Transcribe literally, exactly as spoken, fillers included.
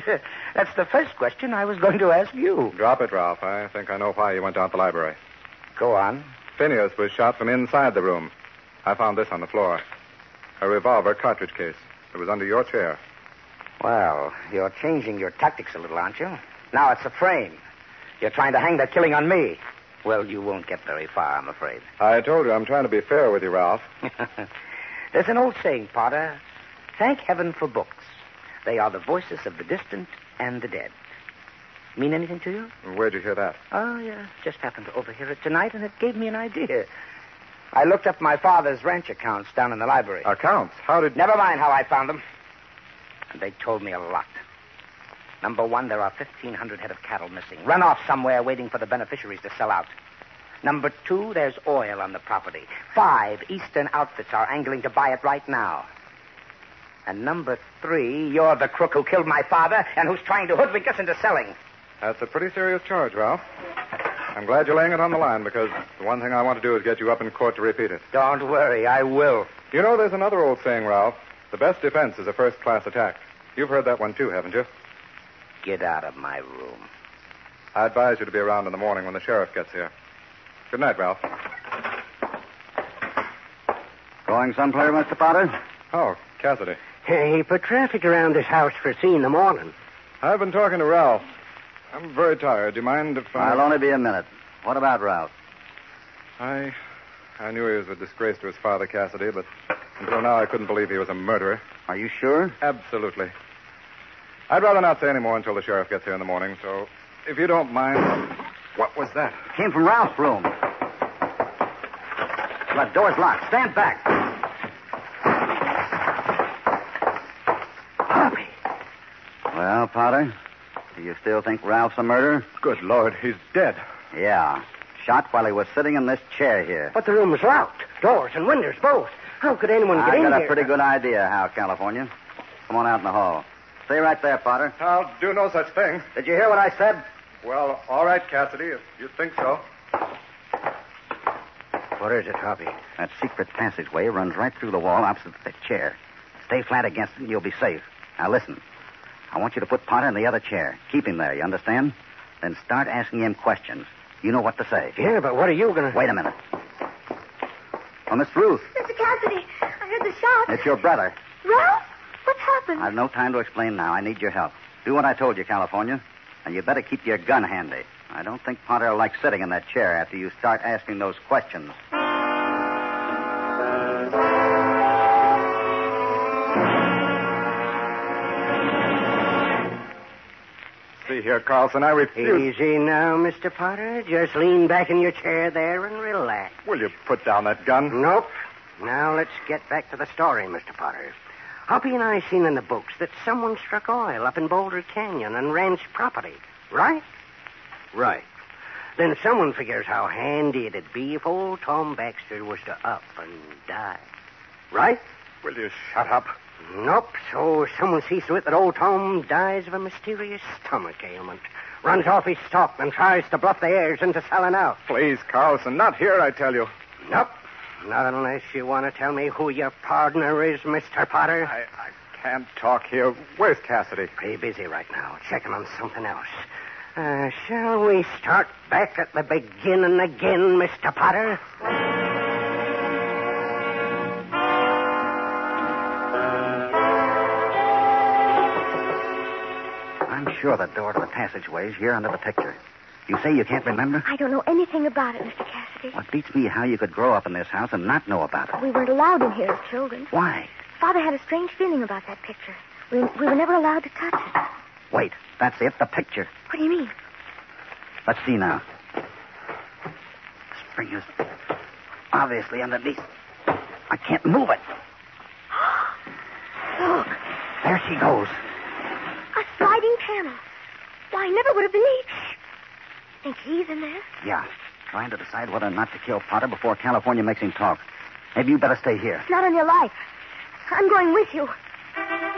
That's the first question I was going to ask you. Drop it, Ralph. I think I know why you went down to the library. Go on. Phineas was shot from inside the room. I found this on the floor. A revolver cartridge case. It was under your chair. Well, you're changing your tactics a little, aren't you? Now it's a frame. You're trying to hang that killing on me. Well, you won't get very far, I'm afraid. I told you I'm trying to be fair with you, Ralph. There's an old saying, Potter. Thank heaven for books. They are the voices of the distant and the dead. Mean anything to you? Where'd you hear that? Oh, yeah. Just happened to overhear it tonight, and it gave me an idea. I looked up my father's ranch accounts down in the library. Accounts? How did... Never mind how I found them. And they told me a lot. Number one, there are fifteen hundred head of cattle missing. Run off somewhere waiting for the beneficiaries to sell out. Number two, there's oil on the property. Five Eastern outfits are angling to buy it right now. And number three, you're the crook who killed my father and who's trying to hoodwink us into selling. That's a pretty serious charge, Ralph. I'm glad you're laying it on the line because the one thing I want to do is get you up in court to repeat it. Don't worry, I will. You know, there's another old saying, Ralph. The best defense is a first-class attack. You've heard that one, too, haven't you? Get out of my room. I advise you to be around in the morning when the sheriff gets here. Good night, Ralph. Going someplace, Mister Potter? Oh, Cassidy. He put traffic around this house for three in the morning. I've been talking to Ralph. I'm very tired. Do you mind if I... I'll only be a minute. What about Ralph? I... I knew he was a disgrace to his father, Cassidy, but until now I couldn't believe he was a murderer. Are you sure? Absolutely. I'd rather not say any more until the sheriff gets here in the morning, so if you don't mind... What was that? Came from Ralph's room. The door's locked. Stand back. Harvey. Well, Potter, do you still think Ralph's a murderer? Good Lord, he's dead. Yeah. Shot while he was sitting in this chair here. But the room's locked. Doors and windows both. How could anyone get I in got here? a pretty good idea how, California. Come on out in the hall. Stay right there, Potter. I'll do no such thing. Did you hear what I said? Well, all right, Cassidy, if you think so. What is it, Harvey? That secret passageway runs right through the wall opposite the chair. Stay flat against it and you'll be safe. Now listen. I want you to put Potter in the other chair. Keep him there, you understand? Then start asking him questions. You know what to say. Yeah, but what are you going to... Wait a minute. Oh, Miss Ruth. Mister Cassidy, I heard the shot. It's your brother. Ralph? What's happened? I've no time to explain now. I need your help. Do what I told you, California. And you better keep your gun handy. I don't think Potter will like sitting in that chair after you start asking those questions. See here, Carlson, I refuse... Easy now, Mister Potter. Just lean back in your chair there and relax. Will you put down that gun? Nope. Now let's get back to the story, Mister Potter. Hoppy and I seen in the books that someone struck oil up in Boulder Canyon and ranch property, right? Right. Then someone figures how handy it'd be if old Tom Baxter was to up and die. Right? Will you shut up? Nope. So someone sees to it that old Tom dies of a mysterious stomach ailment, runs off his stock, and tries to bluff the heirs into selling out. Please, Carlson, not here, I tell you. Nope. Not unless you want to tell me who your partner is, Mister Potter. I, I can't talk here. Where's Cassidy? Pretty busy right now, checking on something else. Uh, shall we start back at the beginning again, Mister Potter? I'm sure the door to the passageway is here under the picture. You say you can't remember? I don't know anything about it, Mister Cassidy. What beats me how you could grow up in this house and not know about it. We weren't allowed in here as children. Why? Father had a strange feeling about that picture. We, we were never allowed to touch it. Wait, that's it, the picture. What do you mean? Let's see now. Spring is obviously underneath. I can't move it. Look, There she goes. a sliding panel. Why, I never would have believed. Think he's in there? Yeah, trying to decide whether or not to kill Potter before California makes him talk. Maybe you better stay here. It's not on your life. I'm going with you.